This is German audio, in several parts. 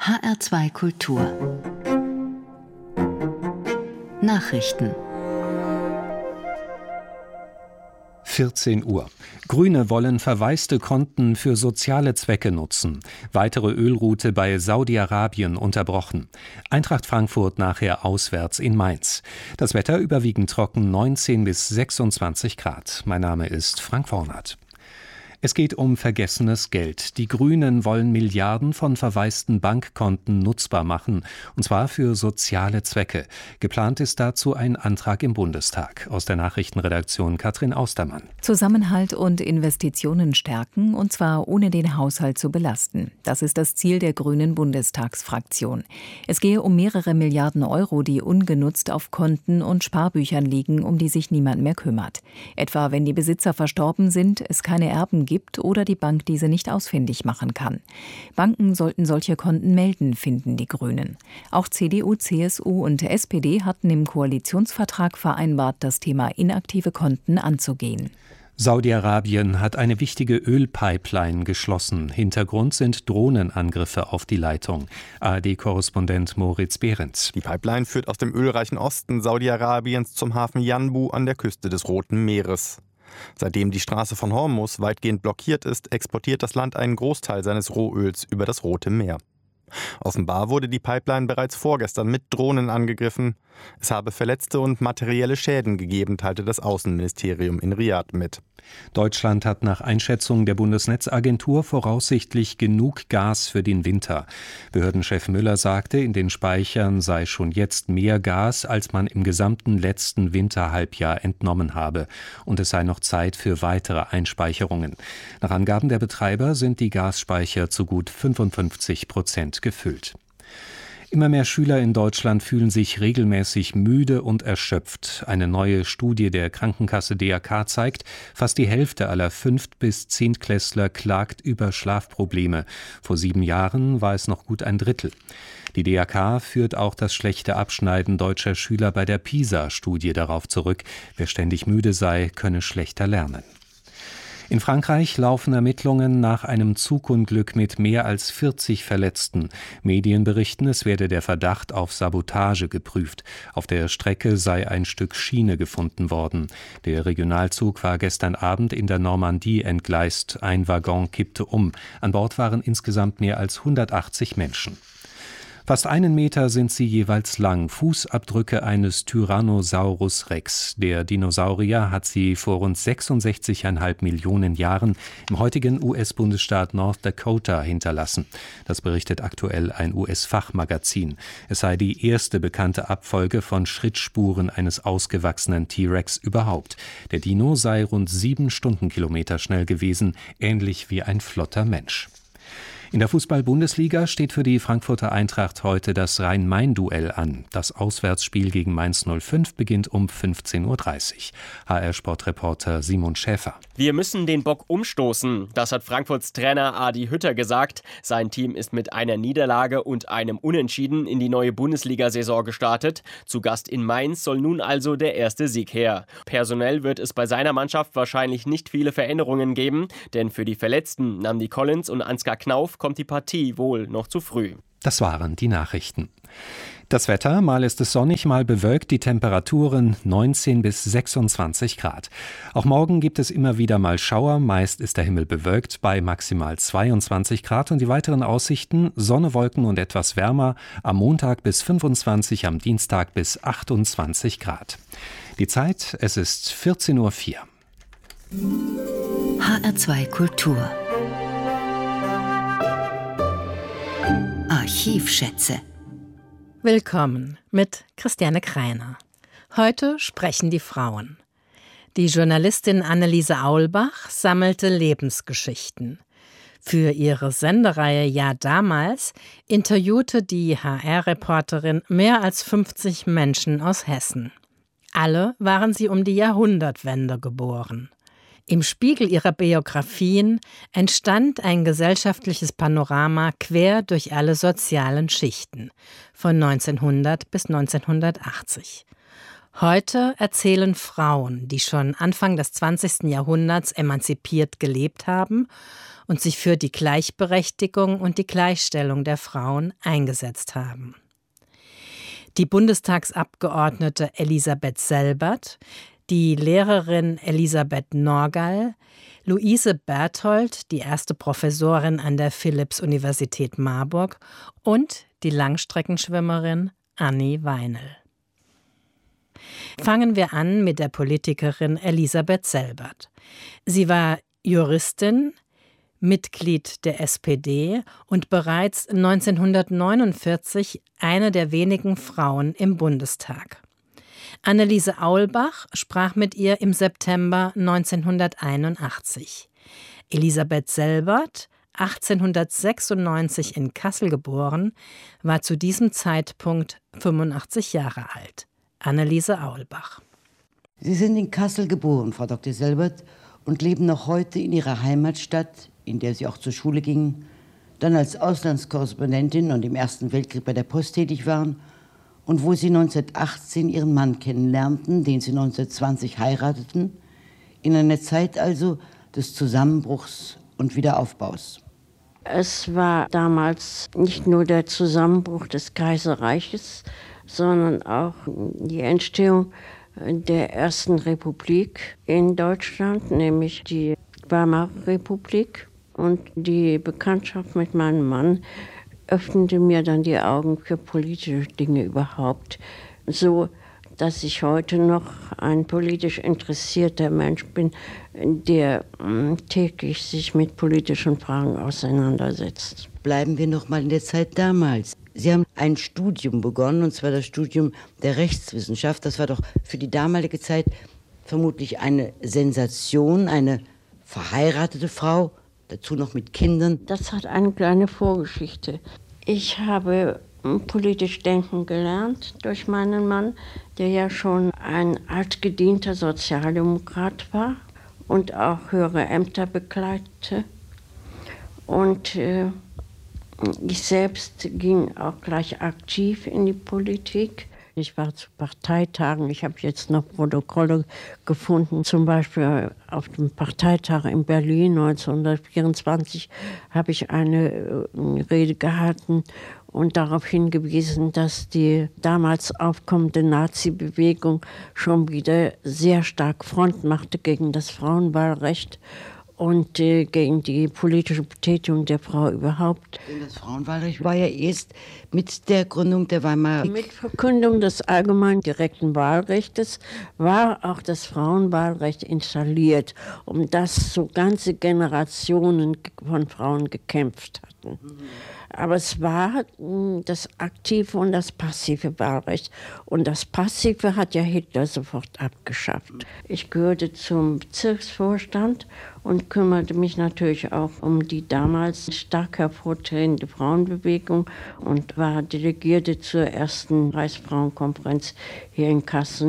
HR2 Kultur Nachrichten 14 Uhr. Grüne wollen verwaiste Konten für soziale Zwecke nutzen. Weitere Ölroute bei Saudi-Arabien unterbrochen. Eintracht Frankfurt nachher auswärts in Mainz. Das Wetter überwiegend trocken, 19 bis 26 Grad. Mein Name ist Frank Vornert. Es geht um vergessenes Geld. Die Grünen wollen Milliarden von verwaisten Bankkonten nutzbar machen, und zwar für soziale Zwecke. Geplant ist dazu ein Antrag im Bundestag. Aus der Nachrichtenredaktion Katrin Austermann. Zusammenhalt und Investitionen stärken, und zwar ohne den Haushalt zu belasten. Das ist das Ziel der Grünen Bundestagsfraktion. Es gehe um mehrere Milliarden Euro, die ungenutzt auf Konten und Sparbüchern liegen, um die sich niemand mehr kümmert. Etwa wenn die Besitzer verstorben sind, es keine Erben gibt oder die Bank diese nicht ausfindig machen kann. Banken sollten solche Konten melden, finden die Grünen. Auch CDU, CSU und SPD hatten im Koalitionsvertrag vereinbart, das Thema inaktive Konten anzugehen. Saudi-Arabien hat eine wichtige Ölpipeline geschlossen. Hintergrund sind Drohnenangriffe auf die Leitung. ARD-Korrespondent Moritz Behrendt. Die Pipeline führt aus dem ölreichen Osten Saudi-Arabiens zum Hafen Yanbu an der Küste des Roten Meeres. Seitdem die Straße von Hormuz weitgehend blockiert ist, exportiert das Land einen Großteil seines Rohöls über das Rote Meer. Offenbar wurde die Pipeline bereits vorgestern mit Drohnen angegriffen. Es habe Verletzte und materielle Schäden gegeben, teilte das Außenministerium in Riad mit. Deutschland hat nach Einschätzung der Bundesnetzagentur voraussichtlich genug Gas für den Winter. Behördenchef Müller sagte, in den Speichern sei schon jetzt mehr Gas, als man im gesamten letzten Winterhalbjahr entnommen habe. Und es sei noch Zeit für weitere Einspeicherungen. Nach Angaben der Betreiber sind die Gasspeicher zu gut 55% gefüllt. Immer mehr Schüler in Deutschland fühlen sich regelmäßig müde und erschöpft. Eine neue Studie der Krankenkasse DRK zeigt, fast die Hälfte aller 5- bis 10-Klässler klagt über Schlafprobleme. Vor 7 Jahren war es noch gut ein Drittel. Die DRK führt auch das schlechte Abschneiden deutscher Schüler bei der PISA-Studie darauf zurück. Wer ständig müde sei, könne schlechter lernen. In Frankreich laufen Ermittlungen nach einem Zugunglück mit mehr als 40 Verletzten. Medien berichten, es werde der Verdacht auf Sabotage geprüft. Auf der Strecke sei ein Stück Schiene gefunden worden. Der Regionalzug war gestern Abend in der Normandie entgleist. Ein Waggon kippte um. An Bord waren insgesamt mehr als 180 Menschen. Fast 1 Meter sind sie jeweils lang, Fußabdrücke eines Tyrannosaurus Rex. Der Dinosaurier hat sie vor rund 66,5 Millionen Jahren im heutigen US-Bundesstaat North Dakota hinterlassen. Das berichtet aktuell ein US-Fachmagazin. Es sei die erste bekannte Abfolge von Schrittspuren eines ausgewachsenen T-Rex überhaupt. Der Dino sei rund 7 Stundenkilometer schnell gewesen, ähnlich wie ein flotter Mensch. In der Fußball-Bundesliga steht für die Frankfurter Eintracht heute das Rhein-Main-Duell an. Das Auswärtsspiel gegen Mainz 05 beginnt um 15:30 Uhr. HR-Sportreporter Simon Schäfer. Wir müssen den Bock umstoßen, das hat Frankfurts Trainer Adi Hütter gesagt. Sein Team ist mit einer Niederlage und einem Unentschieden in die neue Bundesliga-Saison gestartet. Zu Gast in Mainz soll nun also der erste Sieg her. Personell wird es bei seiner Mannschaft wahrscheinlich nicht viele Veränderungen geben, denn für die Verletzten Namdi Collins und Ansgar Knauf kommt die Partie wohl noch zu früh. Das waren die Nachrichten. Das Wetter, mal ist es sonnig, mal bewölkt, die Temperaturen 19 bis 26 Grad. Auch morgen gibt es immer wieder mal Schauer, meist ist der Himmel bewölkt bei maximal 22 Grad und die weiteren Aussichten Sonne, Wolken und etwas wärmer, am Montag bis 25, am Dienstag bis 28 Grad. Die Zeit, es ist 14:04 Uhr. HR2 Kultur Archivschätze. Willkommen mit Christiane Kreiner. Heute sprechen die Frauen. Die Journalistin Anneliese Aulbach sammelte Lebensgeschichten. Für ihre Sendereihe Ja damals interviewte die HR-Reporterin mehr als 50 Menschen aus Hessen. Alle waren sie um die Jahrhundertwende geboren. Im Spiegel ihrer Biografien entstand ein gesellschaftliches Panorama quer durch alle sozialen Schichten, von 1900 bis 1980. Heute erzählen Frauen, die schon Anfang des 20. Jahrhunderts emanzipiert gelebt haben und sich für die Gleichberechtigung und die Gleichstellung der Frauen eingesetzt haben. Die Bundestagsabgeordnete Elisabeth Selbert, die Lehrerin Elisabeth Norgall, Luise Berthold, die erste Professorin an der Philipps-Universität Marburg und die Langstreckenschwimmerin Annie Weinel. Fangen wir an mit der Politikerin Elisabeth Selbert. Sie war Juristin, Mitglied der SPD und bereits 1949 eine der wenigen Frauen im Bundestag. Anneliese Aulbach sprach mit ihr im September 1981. Elisabeth Selbert, 1896 in Kassel geboren, war zu diesem Zeitpunkt 85 Jahre alt. Anneliese Aulbach. Sie sind in Kassel geboren, Frau Dr. Selbert, und leben noch heute in Ihrer Heimatstadt, in der Sie auch zur Schule gingen, dann als Auslandskorrespondentin und im Ersten Weltkrieg bei der Post tätig waren und wo Sie 1918 Ihren Mann kennenlernten, den Sie 1920 heirateten, in einer Zeit also des Zusammenbruchs und Wiederaufbaus. Es war damals nicht nur der Zusammenbruch des Kaiserreiches, sondern auch die Entstehung der Ersten Republik in Deutschland, nämlich die Weimarer Republik. Und die Bekanntschaft mit meinem Mann öffnete mir dann die Augen für politische Dinge überhaupt, so dass ich heute noch ein politisch interessierter Mensch bin, der täglich sich mit politischen Fragen auseinandersetzt. Bleiben wir noch mal in der Zeit damals. Sie haben ein Studium begonnen, und zwar das Studium der Rechtswissenschaft. Das war doch für die damalige Zeit vermutlich eine Sensation, eine verheiratete Frau, dazu noch mit Kindern. Das hat eine kleine Vorgeschichte. Ich habe politisch denken gelernt durch meinen Mann, der ja schon ein altgedienter Sozialdemokrat war und auch höhere Ämter bekleidete. Und ich selbst ging auch gleich aktiv in die Politik. Ich war zu Parteitagen, ich habe jetzt noch Protokolle gefunden, zum Beispiel auf dem Parteitag in Berlin 1924 habe ich eine Rede gehalten und darauf hingewiesen, dass die damals aufkommende Nazi-Bewegung schon wieder sehr stark Front machte gegen das Frauenwahlrecht und gegen die politische Betätigung der Frau überhaupt. Das Frauenwahlrecht war ja erst mit der Gründung der Weimarer. Mit Verkündung des allgemeinen direkten Wahlrechts war auch das Frauenwahlrecht installiert, um das so ganze Generationen von Frauen gekämpft hatten. Aber es war das aktive und das passive Wahlrecht. Und das passive hat ja Hitler sofort abgeschafft. Ich gehörte zum Bezirksvorstand und kümmerte mich natürlich auch um die damals stark hervortretende Frauenbewegung und war Delegierte zur ersten Reichsfrauenkonferenz hier in Kassel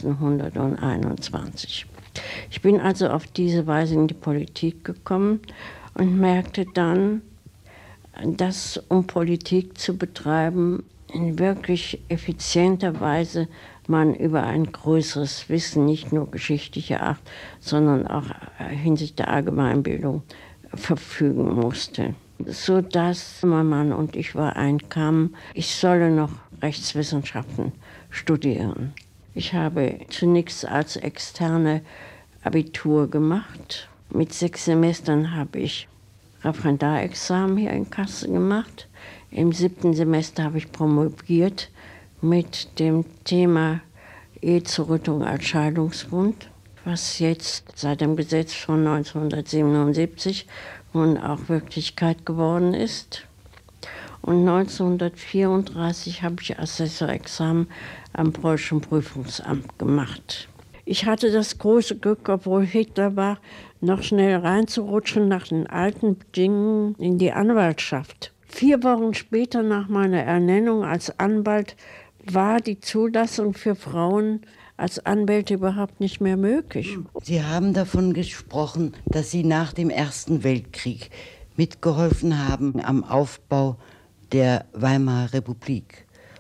1921. Ich bin also auf diese Weise in die Politik gekommen und merkte dann, dass, um Politik zu betreiben, in wirklich effizienter Weise man über ein größeres Wissen, nicht nur geschichtlicher Art, sondern auch hinsichtlich der Allgemeinbildung verfügen musste. Sodass mein Mann und ich übereinkamen, ich solle noch Rechtswissenschaften studieren. Ich habe zunächst als Externe Abitur gemacht. Mit 6 Semestern habe ich Referendarexamen hier in Kassel gemacht. Im 7. Semester habe ich promoviert mit dem Thema Ehe zur Rüttung als Scheidungsgrund, was jetzt seit dem Gesetz von 1977 nun auch Wirklichkeit geworden ist. Und 1934 habe ich Assessorexamen am Preußischen Prüfungsamt gemacht. Ich hatte das große Glück, obwohl Hitler war, noch schnell reinzurutschen nach den alten Bedingungen in die Anwaltschaft. 4 Wochen später nach meiner Ernennung als Anwalt war die Zulassung für Frauen als Anwälte überhaupt nicht mehr möglich. Sie haben davon gesprochen, dass Sie nach dem Ersten Weltkrieg mitgeholfen haben am Aufbau der Weimarer Republik.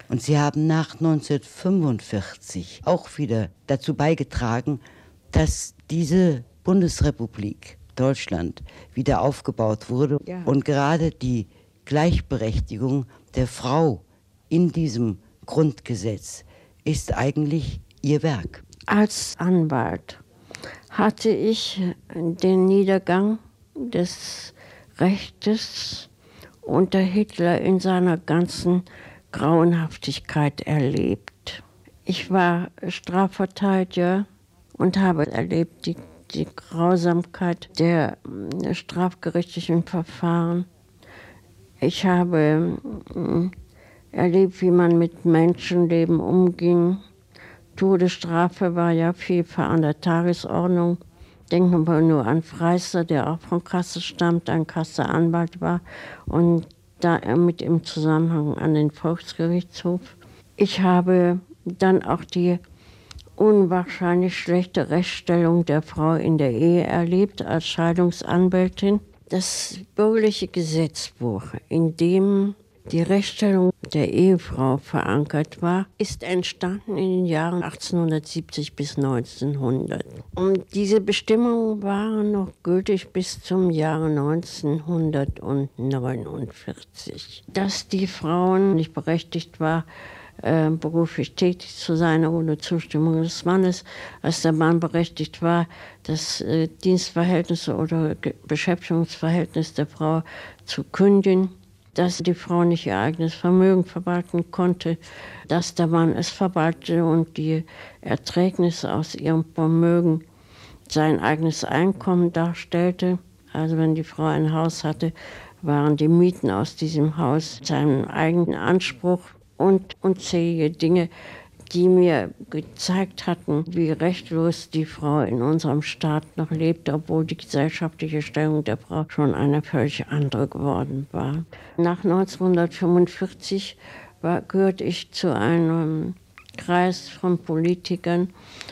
Und sie haben nach 1945 auch wieder dazu beigetragen, dass diese Bundesrepublik Deutschland wieder aufgebaut wurde. Ja. Und gerade die Gleichberechtigung der Frau in diesem Grundgesetz ist eigentlich ihr Werk. Als Anwalt hatte ich den Niedergang des Rechtes unter Hitler in seiner ganzen Grauenhaftigkeit erlebt. Ich war Strafverteidiger und habe erlebt die Grausamkeit der strafgerichtlichen Verfahren. Ich habe erlebt, wie man mit Menschenleben umging. Todesstrafe war ja vielfach an der Tagesordnung. Denken wir nur an Freisler, der auch von Kassel stammt, ein Kasseler Anwalt war und da mit im Zusammenhang an den Volksgerichtshof. Ich habe dann auch die unwahrscheinlich schlechte Rechtsstellung der Frau in der Ehe erlebt als Scheidungsanwältin. Das bürgerliche Gesetzbuch, in dem die Rechtsstellung der Ehefrau verankert war, ist entstanden in den Jahren 1870 bis 1900. Und diese Bestimmungen waren noch gültig bis zum Jahre 1949. Dass die Frau nicht berechtigt war, beruflich tätig zu sein ohne Zustimmung des Mannes, als der Mann berechtigt war, das Dienstverhältnisse oder Beschäftigungsverhältnis der Frau zu kündigen, dass die Frau nicht ihr eigenes Vermögen verwalten konnte, dass der Mann es verwaltete und die Erträgnisse aus ihrem Vermögen sein eigenes Einkommen darstellte. Also wenn die Frau ein Haus hatte, waren die Mieten aus diesem Haus seinem eigenen Anspruch und unzählige Dinge, die mir gezeigt hatten, wie rechtlos die Frau in unserem Staat noch lebte, obwohl die gesellschaftliche Stellung der Frau schon eine völlig andere geworden war. Nach 1945 gehörte ich zu einem Kreis von Politikern,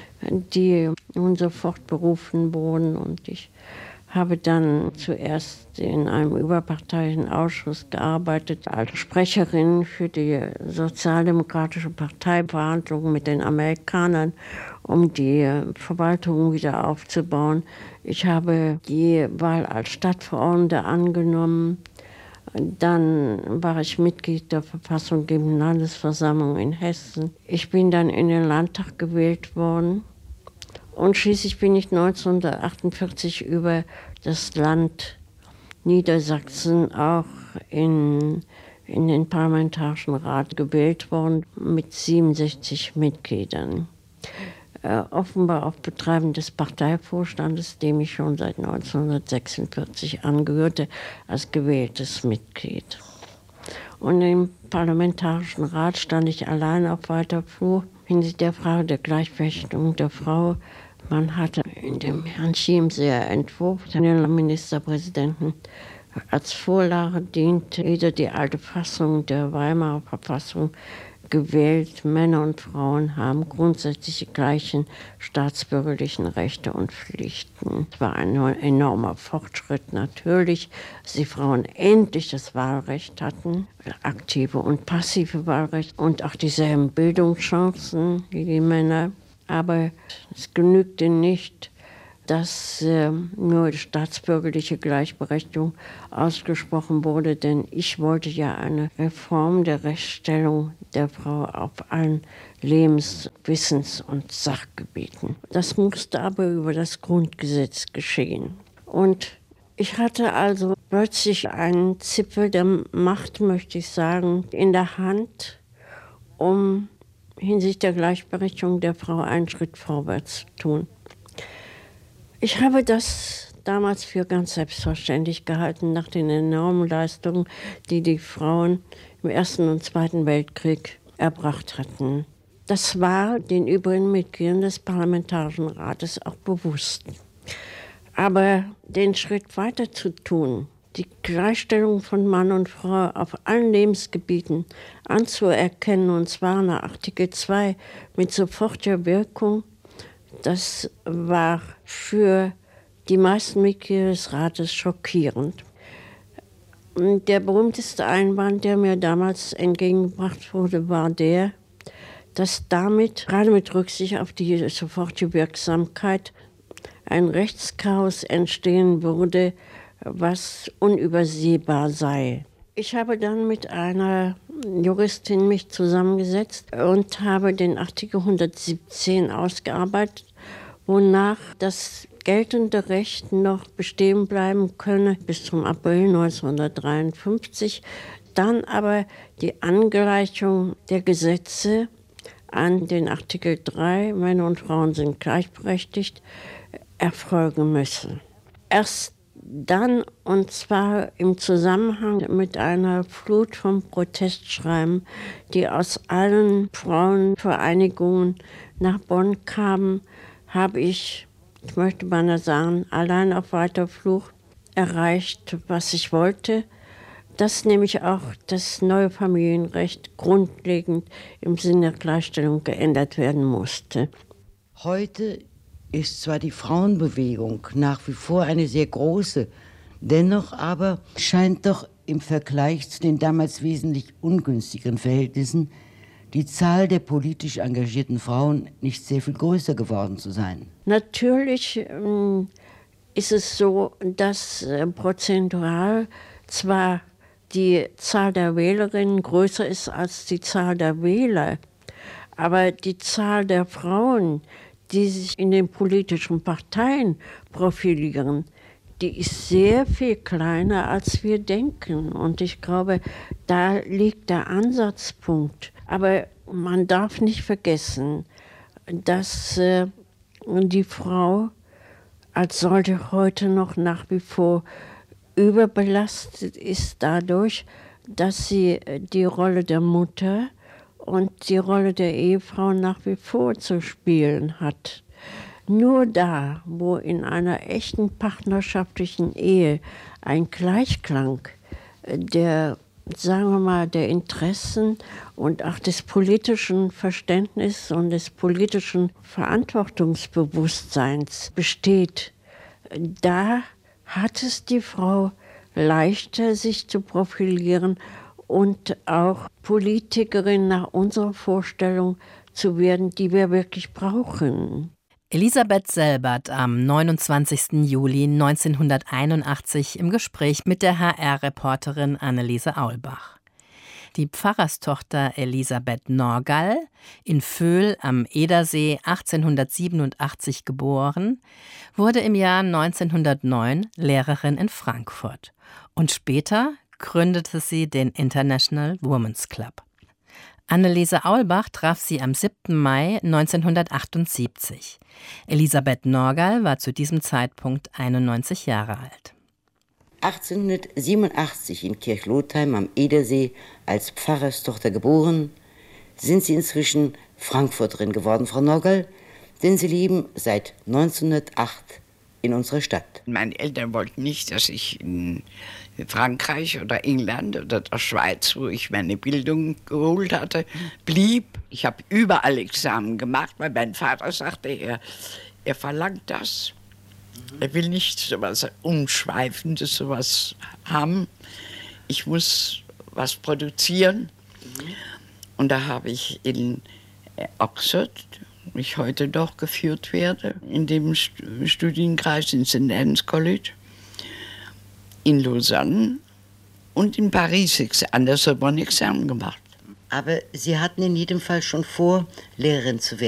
die nun sofort berufen wurden, und ich habe dann zuerst in einem überparteilichen Ausschuss gearbeitet als Sprecherin für die Sozialdemokratische Parteiverhandlungen mit den Amerikanern, um die Verwaltung wieder aufzubauen. Ich habe die Wahl als Stadtverordnete angenommen. Dann war ich Mitglied der verfassungsgebenden Landesversammlung in Hessen. Ich bin dann in den Landtag gewählt worden. Und schließlich bin ich 1948 über das Land Niedersachsen auch in den Parlamentarischen Rat gewählt worden mit 67 Mitgliedern. Offenbar auf Betreiben des Parteivorstandes, dem ich schon seit 1946 angehörte, als gewähltes Mitglied. Und im Parlamentarischen Rat stand ich allein auf weiter Flur hinsichtlich der Frage der Gleichberechtigung der Frau. Man hatte in dem Herrn Chiemseer Entwurf den Ministerpräsidenten als Vorlage diente wieder die alte Fassung der Weimarer Verfassung gewählt. Männer und Frauen haben grundsätzlich die gleichen staatsbürgerlichen Rechte und Pflichten. Es war ein enormer Fortschritt natürlich, dass die Frauen endlich das Wahlrecht hatten, aktive und passive Wahlrecht und auch dieselben Bildungschancen wie die Männer. Aber es genügte nicht, dass nur staatsbürgerliche Gleichberechtigung ausgesprochen wurde, denn ich wollte ja eine Reform der Rechtsstellung der Frau auf allen Lebens-, Wissens- und Sachgebieten. Das musste aber über das Grundgesetz geschehen. Und ich hatte also plötzlich einen Zipfel der Macht, möchte ich sagen, in der Hand, um hinsichtlich der Gleichberechtigung der Frau einen Schritt vorwärts zu tun. Ich habe das damals für ganz selbstverständlich gehalten, nach den enormen Leistungen, die die Frauen im Ersten und Zweiten Weltkrieg erbracht hatten. Das war den übrigen Mitgliedern des Parlamentarischen Rates auch bewusst. Aber den Schritt weiter zu tun, die Gleichstellung von Mann und Frau auf allen Lebensgebieten anzuerkennen, und zwar nach Artikel 2 mit sofortiger Wirkung, das war für die meisten Mitglieder des Rates schockierend. Der berühmteste Einwand, der mir damals entgegengebracht wurde, war der, dass damit, gerade mit Rücksicht auf die sofortige Wirksamkeit, ein Rechtschaos entstehen würde, was unübersehbar sei. Ich habe dann mit einer Juristin mich zusammengesetzt und habe den Artikel 117 ausgearbeitet, wonach das geltende Recht noch bestehen bleiben könne bis zum April 1953, dann aber die Angleichung der Gesetze an den Artikel 3, Männer und Frauen sind gleichberechtigt, erfolgen müsse. Erst dann, und zwar im Zusammenhang mit einer Flut von Protestschreiben, die aus allen Frauenvereinigungen nach Bonn kamen, habe ich möchte mal sagen, allein auf weiter Flur erreicht, was ich wollte, dass nämlich auch das neue Familienrecht grundlegend im Sinne der Gleichstellung geändert werden musste. Heute ist zwar die Frauenbewegung nach wie vor eine sehr große, dennoch aber scheint doch im Vergleich zu den damals wesentlich ungünstigeren Verhältnissen die Zahl der politisch engagierten Frauen nicht sehr viel größer geworden zu sein. Natürlich ist es so, dass prozentual zwar die Zahl der Wählerinnen größer ist als die Zahl der Wähler, aber die Zahl der Frauen, die sich in den politischen Parteien profilieren, die ist sehr viel kleiner, als wir denken. Und ich glaube, da liegt der Ansatzpunkt. Aber man darf nicht vergessen, dass die Frau als solche heute noch nach wie vor überbelastet ist dadurch, dass sie die Rolle der Mutter und die Rolle der Ehefrau nach wie vor zu spielen hat. Nur da, wo in einer echten partnerschaftlichen Ehe ein Gleichklang der, sagen wir mal, der Interessen und auch des politischen Verständnisses und des politischen Verantwortungsbewusstseins besteht, da hat es die Frau leichter, sich zu profilieren und auch Politikerin nach unserer Vorstellung zu werden, die wir wirklich brauchen. Elisabeth Selbert am 29. Juli 1981 im Gespräch mit der HR-Reporterin Anneliese Aulbach. Die Pfarrerstochter Elisabeth Norgall, in Vöhl am Edersee 1887 geboren, wurde im Jahr 1909 Lehrerin in Frankfurt und später gründete sie den International Women's Club. Anneliese Aulbach traf sie am 7. Mai 1978. Elisabeth Norgall war zu diesem Zeitpunkt 91 Jahre alt. 1887 in Kirchlotheim am Edersee als Pfarrerstochter geboren, sind Sie inzwischen Frankfurterin geworden, Frau Norgall, denn Sie leben seit 1908 in unserer Stadt. Meine Eltern wollten nicht, dass ich in Frankreich oder England oder der Schweiz, wo ich meine Bildung geholt hatte, blieb. Ich habe überall Examen gemacht, weil mein Vater sagte, er verlangt das. Er will nicht so etwas Umschweifendes, sowas haben. Ich muss was produzieren. Und da habe ich in Oxford, wo ich heute doch geführt werde, in dem Studienkreis in St. Anne's College, in Lausanne und in Paris an der Sorbonne Examen gemacht. Aber Sie hatten in jedem Fall schon vor, Lehrerin zu werden.